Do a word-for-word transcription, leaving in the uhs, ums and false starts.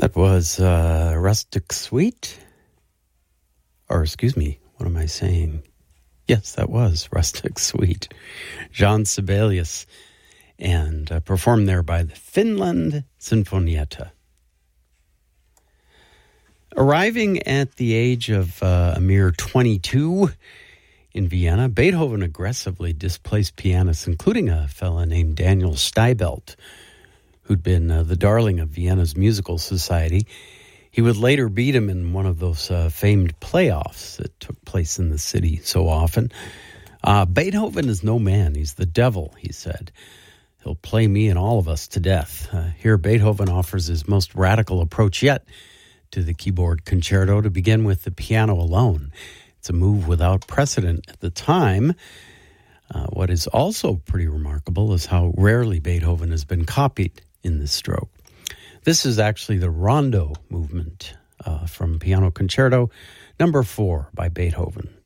That was uh, Rustic Suite. Or, excuse me, what am I saying? Yes, that was Rustic Suite. Jean Sibelius. And uh, performed there by the Finland Sinfonietta. Arriving at the age of uh, a mere twenty-two in Vienna, Beethoven aggressively displaced pianists, including a fella named Daniel Steibelt, who'd been uh, the darling of Vienna's musical society. He would later beat him in one of those uh, famed playoffs that took place in the city so often. Uh, Beethoven is no man. He's the devil, he said. He'll play me and all of us to death. Uh, here, Beethoven offers his most radical approach yet to the keyboard concerto, to begin with the piano alone. It's a move without precedent at the time. Uh, what is also pretty remarkable is how rarely Beethoven has been copied in this stroke. This is actually the rondo movement uh, from Piano Concerto number four by Beethoven.